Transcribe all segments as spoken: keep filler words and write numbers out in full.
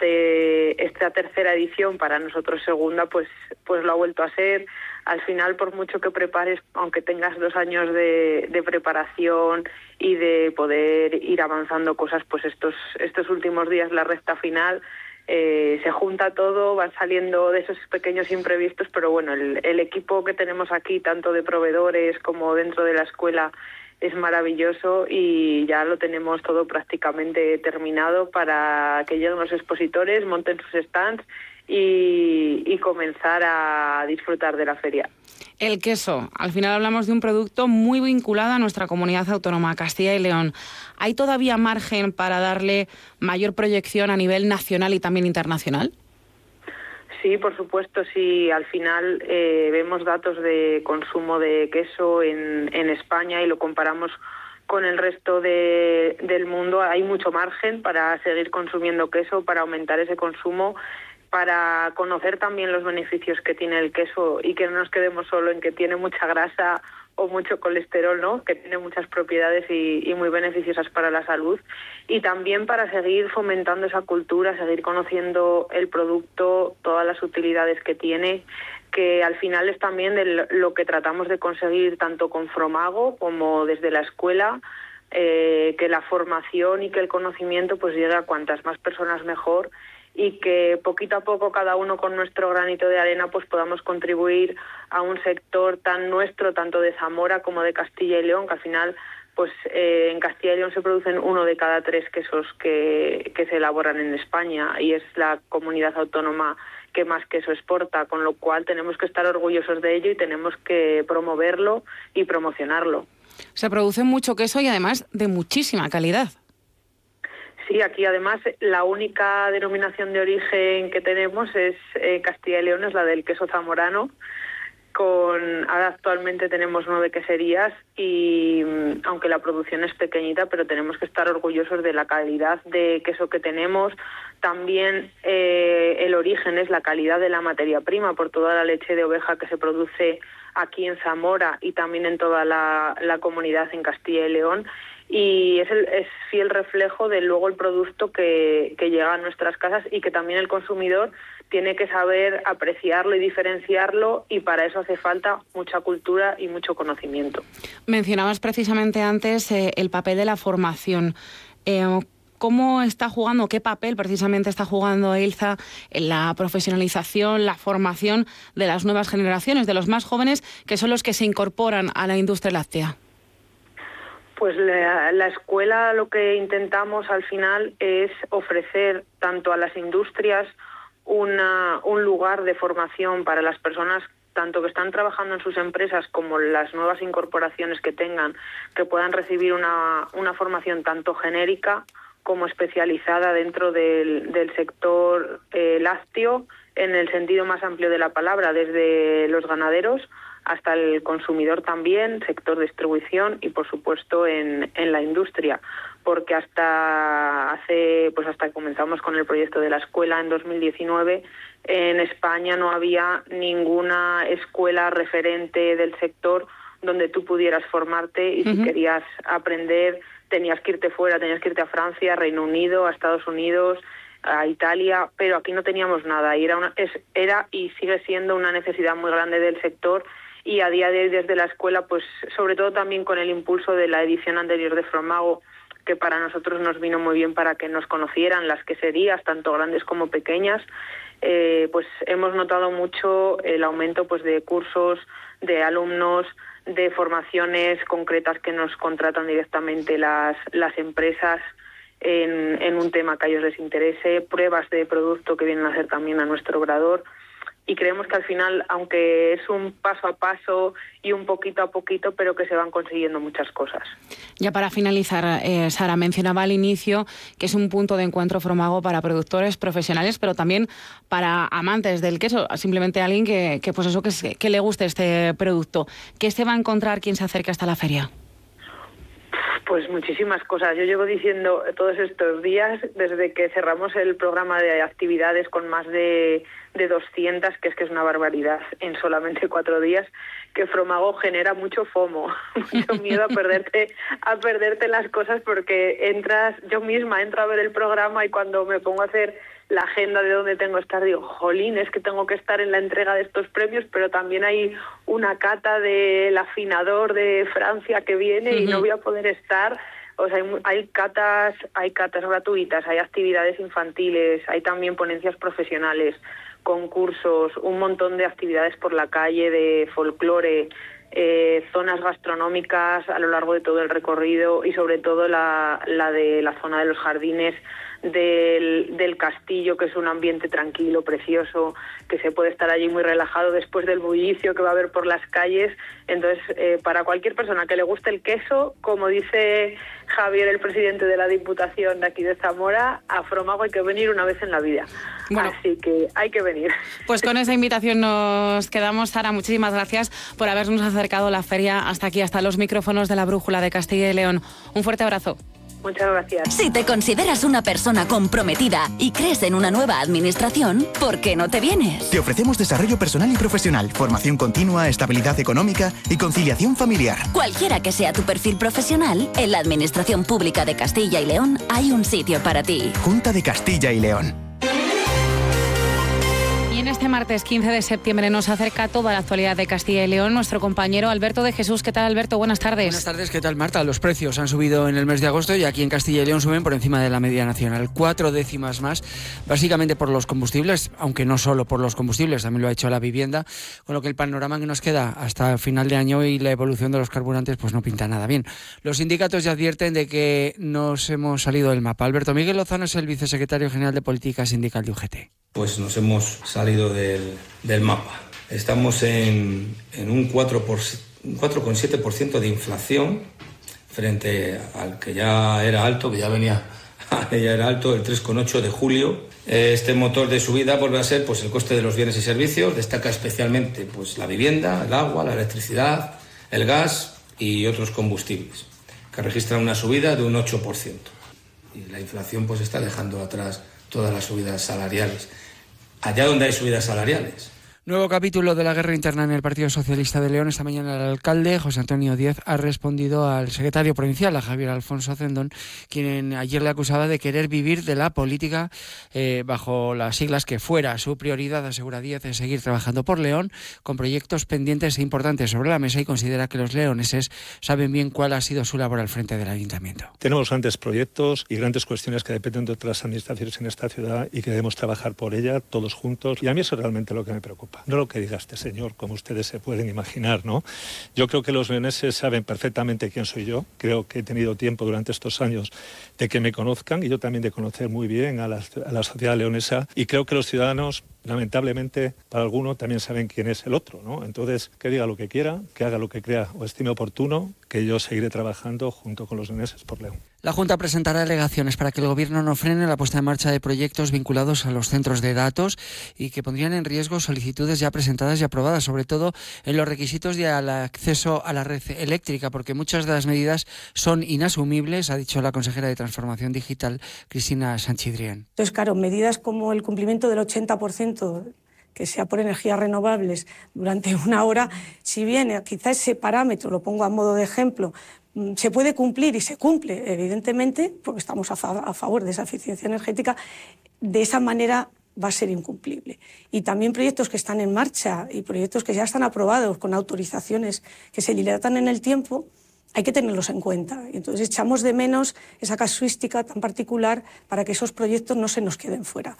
este esta tercera edición, para nosotros segunda, pues pues lo ha vuelto a ser. Al final, por mucho que prepares, aunque tengas dos años de, de preparación y de poder ir avanzando cosas, pues estos estos últimos días, la recta final, eh, se junta todo, van saliendo de esos pequeños imprevistos, pero bueno, el, el equipo que tenemos aquí, tanto de proveedores como dentro de la escuela, es maravilloso y ya lo tenemos todo prácticamente terminado para que lleguen los expositores, monten sus stands y, y comenzar a disfrutar de la feria. El queso. Al final hablamos de un producto muy vinculado a nuestra comunidad autónoma, Castilla y León. ¿Hay todavía margen para darle mayor proyección a nivel nacional y también internacional? Sí, por supuesto, sí. Al final eh, vemos datos de consumo de queso en, en España y lo comparamos con el resto de, del mundo. Hay mucho margen para seguir consumiendo queso, para aumentar ese consumo, para conocer también los beneficios que tiene el queso y que no nos quedemos solo en que tiene mucha grasa o mucho colesterol, ¿no? Que tiene muchas propiedades y, y muy beneficiosas para la salud, y también para seguir fomentando esa cultura, seguir conociendo el producto, todas las utilidades que tiene, que al final es también de lo que tratamos de conseguir tanto con Fromago como desde la escuela, eh, que la formación y que el conocimiento pues llegue a cuantas más personas mejor, y que poquito a poco cada uno con nuestro granito de arena pues podamos contribuir a un sector tan nuestro, tanto de Zamora como de Castilla y León, que al final pues eh, en Castilla y León se producen uno de cada tres quesos que, que se elaboran en España y es la comunidad autónoma que más queso exporta, con lo cual tenemos que estar orgullosos de ello y tenemos que promoverlo y promocionarlo. Se produce mucho queso y además de muchísima calidad. Sí, aquí además la única denominación de origen que tenemos es eh, Castilla y León, es la del queso zamorano. Con ahora actualmente tenemos nueve queserías y aunque la producción es pequeñita, pero tenemos que estar orgullosos de la calidad de queso que tenemos. También eh, el origen es la calidad de la materia prima por toda la leche de oveja que se produce aquí en Zamora y también en toda la, la comunidad en Castilla y León. Y es, el, es fiel reflejo de luego el producto que, que llega a nuestras casas y que también el consumidor tiene que saber apreciarlo y diferenciarlo, y para eso hace falta mucha cultura y mucho conocimiento. Mencionabas precisamente antes eh, el papel de la formación. Eh, ¿Cómo está jugando, qué papel precisamente está jugando Eilza en la profesionalización, la formación de las nuevas generaciones, de los más jóvenes, que son los que se incorporan a la industria láctea? Pues la, la escuela lo que intentamos al final es ofrecer tanto a las industrias una, un lugar de formación para las personas tanto que están trabajando en sus empresas como las nuevas incorporaciones que tengan, que puedan recibir una, una formación tanto genérica como especializada dentro del, del sector eh, lácteo en el sentido más amplio de la palabra, desde los ganaderos hasta el consumidor también, sector de distribución y por supuesto en, en la industria, porque hasta hace pues hasta que comenzamos con el proyecto de la escuela en dos mil diecinueve en España no había ninguna escuela referente del sector donde tú pudieras formarte y uh-huh. si querías aprender tenías que irte fuera, tenías que irte a Francia, a Reino Unido, a Estados Unidos, a Italia, pero aquí no teníamos nada y era una es, era y sigue siendo una necesidad muy grande del sector. Y a día de hoy desde la escuela, pues sobre todo también con el impulso de la edición anterior de Fromago, que para nosotros nos vino muy bien para que nos conocieran las queserías, tanto grandes como pequeñas, eh, pues hemos notado mucho el aumento pues de cursos, de alumnos, de formaciones concretas que nos contratan directamente las, las empresas en, en un tema que a ellos les interese, pruebas de producto que vienen a hacer también a nuestro obrador. Y creemos que al final, aunque es un paso a paso y un poquito a poquito, pero que se van consiguiendo muchas cosas. Ya para finalizar, eh, Sara, mencionaba al inicio que es un punto de encuentro Fromago para productores profesionales, pero también para amantes del queso, simplemente alguien que, que pues eso que, que le guste este producto. ¿Qué se va a encontrar quien se acerque hasta la feria? Pues muchísimas cosas. Yo llevo diciendo todos estos días, desde que cerramos el programa de actividades con más de, de doscientas, que es que es una barbaridad, en solamente cuatro días, que Fromago genera mucho FOMO, mucho miedo a perderte, a perderte las cosas, porque entras, yo misma entro a ver el programa y cuando me pongo a hacer la agenda de dónde tengo que estar, digo, jolín, es que tengo que estar en la entrega de estos premios, pero también hay una cata del afinador de Francia que viene uh-huh. y no voy a poder estar. O sea, hay, hay catas, hay catas gratuitas, hay actividades infantiles, hay también ponencias profesionales, concursos, un montón de actividades por la calle de folclore, eh, zonas gastronómicas a lo largo de todo el recorrido y sobre todo la, la de la zona de los jardines del, del castillo, que es un ambiente tranquilo, precioso, que se puede estar allí muy relajado después del bullicio que va a haber por las calles. Entonces, eh, para cualquier persona que le guste el queso, como dice Javier, el presidente de la Diputación de aquí de Zamora, a Fromago hay que venir una vez en la vida. Bueno, así que hay que venir. Pues con esa invitación nos quedamos. Sara, muchísimas gracias por habernos acercado la feria hasta aquí, hasta los micrófonos de la Brújula de Castilla y León. Un fuerte abrazo. Muchas gracias. Si te consideras una persona comprometida y crees en una nueva administración, ¿por qué no te vienes? Te ofrecemos desarrollo personal y profesional, formación continua, estabilidad económica y conciliación familiar. Cualquiera que sea tu perfil profesional, en la Administración Pública de Castilla y León hay un sitio para ti. Junta de Castilla y León. Este martes quince de septiembre nos acerca toda la actualidad de Castilla y León nuestro compañero Alberto de Jesús. ¿Qué tal, Alberto? Buenas tardes. Buenas tardes, ¿qué tal, Marta? Los precios han subido en el mes de agosto y aquí en Castilla y León suben por encima de la media nacional. Cuatro décimas más, básicamente por los combustibles, aunque no solo por los combustibles, también lo ha hecho la vivienda, con lo que el panorama que nos queda hasta final de año y la evolución de los carburantes pues no pinta nada bien. Los sindicatos ya advierten de que nos hemos salido del mapa. Alberto Miguel Lozano es el vicesecretario general de Política Sindical de U G T. Pues nos hemos salido del, del mapa. Estamos en, en un cuatro coma siete por ciento de inflación frente al que ya era alto, que ya venía, ya era alto, el tres coma ocho de julio. Este motor de subida vuelve a ser pues, el coste de los bienes y servicios. Destaca especialmente pues, la vivienda, el agua, la electricidad, el gas y otros combustibles, que registran una subida de un ocho por ciento. Y la inflación pues, está dejando atrás todas las subidas salariales. Allá donde hay subidas salariales. Nuevo capítulo de la guerra interna en el Partido Socialista de León. Esta mañana el alcalde, José Antonio Díez, ha respondido al secretario provincial, a Javier Alfonso Acendón, quien ayer le acusaba de querer vivir de la política eh, bajo las siglas que fuera su prioridad. Asegura Díez de seguir trabajando por León con proyectos pendientes e importantes sobre la mesa y considera que los leoneses saben bien cuál ha sido su labor al frente del ayuntamiento. Tenemos grandes proyectos y grandes cuestiones que dependen de otras administraciones en esta ciudad y que debemos trabajar por ella todos juntos, y a mí eso es realmente lo que me preocupa. No lo que diga este señor, como ustedes se pueden imaginar, ¿no? Yo creo que los leoneses saben perfectamente quién soy yo. Creo que he tenido tiempo durante estos años de que me conozcan y yo también de conocer muy bien a la, a la sociedad leonesa. Y creo que los ciudadanos, lamentablemente, para algunos también saben quién es el otro, ¿no? Entonces, que diga lo que quiera, que haga lo que crea o estime oportuno, que yo seguiré trabajando junto con los leoneses por León. La Junta presentará alegaciones para que el Gobierno no frene la puesta en marcha de proyectos vinculados a los centros de datos y que pondrían en riesgo solicitudes ya presentadas y aprobadas, sobre todo en los requisitos de al acceso a la red eléctrica, porque muchas de las medidas son inasumibles, ha dicho la consejera de Transformación Digital, Cristina Sanchidrián. Entonces, claro, medidas como el cumplimiento del ochenta por ciento que sea por energías renovables durante una hora, si bien quizá ese parámetro, lo pongo a modo de ejemplo, se puede cumplir y se cumple, evidentemente, porque estamos a, fa- a favor de esa eficiencia energética, de esa manera va a ser incumplible. Y también proyectos que están en marcha y proyectos que ya están aprobados con autorizaciones que se dilatan en el tiempo, hay que tenerlos en cuenta. Y entonces echamos de menos esa casuística tan particular para que esos proyectos no se nos queden fuera.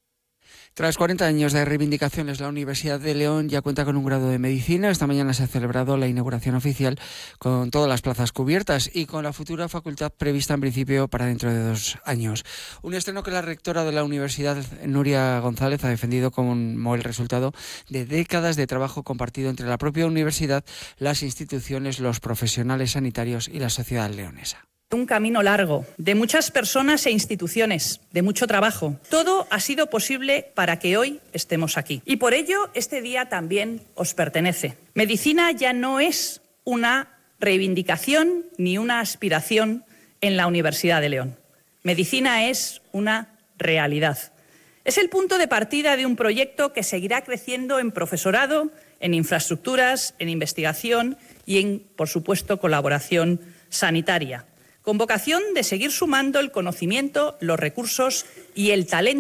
Tras cuarenta años de reivindicaciones, la Universidad de León ya cuenta con un grado de medicina. Esta mañana se ha celebrado la inauguración oficial con todas las plazas cubiertas y con la futura facultad prevista en principio para dentro de dos años. Un estreno que la rectora de la universidad, Nuria González, ha defendido como el resultado de décadas de trabajo compartido entre la propia universidad, las instituciones, los profesionales sanitarios y la sociedad leonesa. Un camino largo, de muchas personas e instituciones, de mucho trabajo. Todo ha sido posible para que hoy estemos aquí. Y por ello, este día también os pertenece. Medicina ya no es una reivindicación ni una aspiración en la Universidad de León. Medicina es una realidad. Es el punto de partida de un proyecto que seguirá creciendo en profesorado, en infraestructuras, en investigación y en, por supuesto, colaboración sanitaria, con vocación de seguir sumando el conocimiento, los recursos y el talento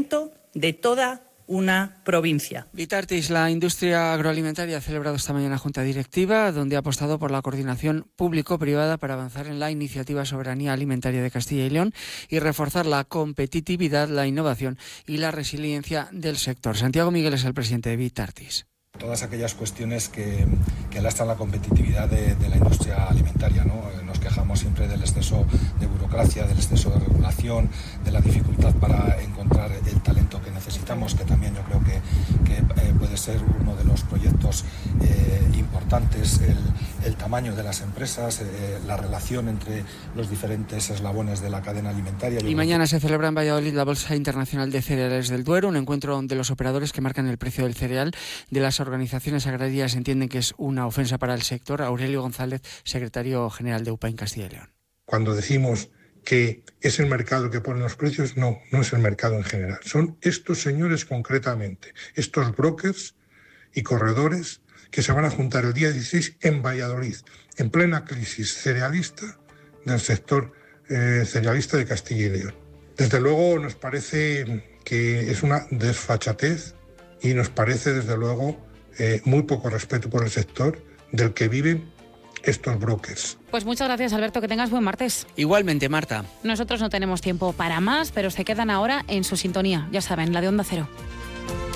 de toda una provincia. Vitartis, la industria agroalimentaria, ha celebrado esta mañana junta directiva donde ha apostado por la coordinación público-privada para avanzar en la iniciativa Soberanía Alimentaria de Castilla y León y reforzar la competitividad, la innovación y la resiliencia del sector. Santiago Miguel es el presidente de Vitartis. Todas aquellas cuestiones que, que lastran la competitividad de, de la industria alimentaria, ¿no? Nos quejamos siempre del exceso de burocracia, del exceso de regulación, de la dificultad para encontrar el talento que necesitamos, que también yo creo que, que eh, puede ser uno de los proyectos eh, importantes, el, el tamaño de las empresas, eh, la relación entre los diferentes eslabones de la cadena alimentaria. Yo y mañana que... se celebra en Valladolid la Bolsa Internacional de Cereales del Duero, un encuentro de los operadores que marcan el precio del cereal. De las organizaciones agrarias entienden que es una ofensa para el sector. Aurelio González, secretario general de U P A en Castilla y León. Cuando decimos que es el mercado que pone los precios, no, no es el mercado en general. Son estos señores concretamente, estos brokers y corredores que se van a juntar el día dieciséis en Valladolid, en plena crisis cerealista del sector eh, cerealista de Castilla y León. Desde luego nos parece que es una desfachatez y nos parece desde luego eh, muy poco respeto por el sector del que viven estos brokers. Pues muchas gracias, Alberto, que tengas buen martes. Igualmente, Marta. Nosotros no tenemos tiempo para más, pero se quedan ahora en su sintonía, ya saben, la de Onda Cero.